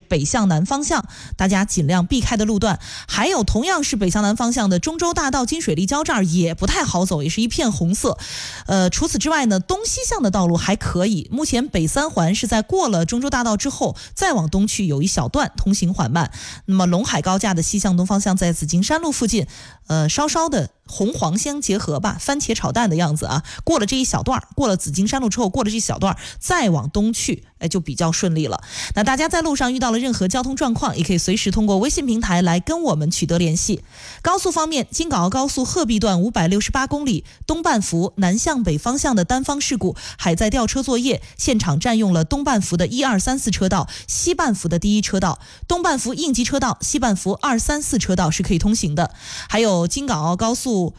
北向南方向，大家尽量避开的路段。还有同样是北向南方向的中州大道金水立交这儿也不太好走，也是一片红色。除此之外呢，东西向的道路还可以。目前北三环是在过了中州大道之后，再往东去有一小段通行缓慢。那么陇海高架的西向东方向在紫金山路附近，稍稍的红黄相结合吧，番茄炒蛋的样子啊。过了这一小段，过了紫金山路之后，过了这一小段，再往东去，就比较顺利了。那大家在路上遇到了任何交通状况，也可以随时通过微信平台来跟我们取得联系。高速方面，京港澳高速鹤壁段568公里东半幅南向北方向的单方事故还在吊车作业，现场占用了东半幅的1、2、3、4车道，西半幅的第一车道，东半幅应急车道，西半幅2、3、4车道是可以通行的。还有京港澳高速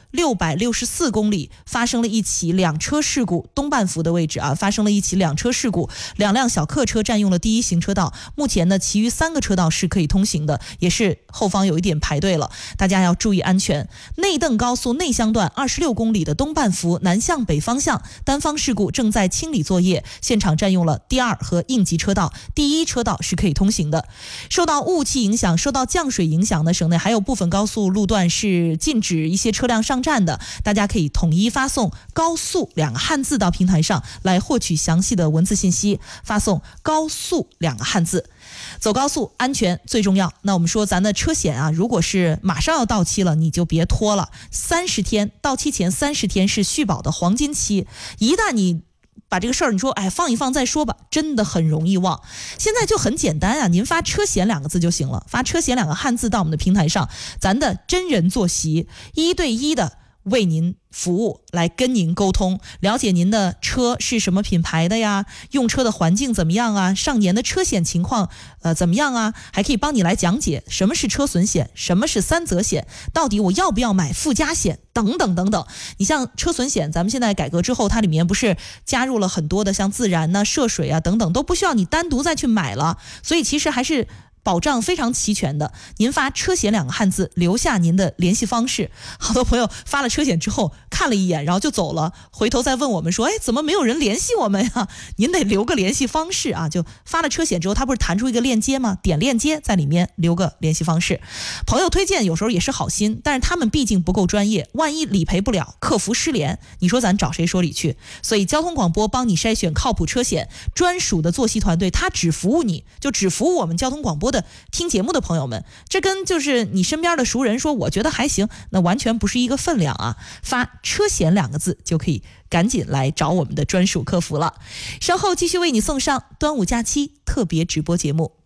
664公里发生了一起2车事故，东半幅的位置发生了一起2车事故，2辆小客车占用了第一行车道，目前呢其余3个车道是可以通行的，也是后方有一点排队了，大家要注意安全。内邓高速内乡段26公里的东半幅南向北方向单方事故正在清理作业，现场占用了第2和应急车道，第一车道是可以通行的。受到雾气影响，受到降水影响呢，省内还有部分高速路段是禁止一些车辆上站的，大家可以统一发送高速2个汉字到平台上来获取详细的文字信息，发送高速2个汉字。走高速安全最重要。那我们说咱的车险如果是马上要到期了，你就别拖了，30天，到期前30天是续保的黄金期，一旦你把这个事儿你说放一放再说吧，真的很容易忘。现在就很简单您发车险2个字就行了，发车险2个汉字到我们的平台上，咱的真人坐席1对1的为您服务，来跟您沟通，了解您的车是什么品牌的呀，用车的环境怎么样啊，上年的车险情况怎么样啊，还可以帮你来讲解什么是车损险，什么是3责险，到底我要不要买附加险等等等等。你像车损险，咱们现在改革之后，它里面不是加入了很多的像自燃涉水等等，都不需要你单独再去买了，所以其实还是保障非常齐全的。您发车险2个汉字，留下您的联系方式。好多朋友发了车险之后看了一眼然后就走了，回头再问我们说怎么没有人联系我们呀？您得留个联系方式就发了车险之后，他不是弹出一个链接吗？点链接，在里面留个联系方式。朋友推荐有时候也是好心，但是他们毕竟不够专业，万一理赔不了，客服失联，你说咱找谁说理去？所以交通广播帮你筛选靠谱车险，专属的坐席团队，他只服务你，就只服务我们交通广播的听节目的朋友们。这跟就是你身边的熟人说我觉得还行，那完全不是一个分量发车险2个字就可以赶紧来找我们的专属客服了。稍后继续为你送上端午假期特别直播节目。